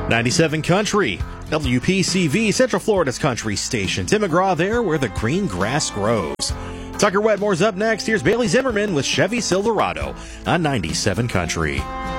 97 Country, WPCV, Central Florida's country station. Tim McGraw there where the green grass grows. Tucker Wetmore's up next. Here's Bailey Zimmerman with Chevy Silverado on 97 Country.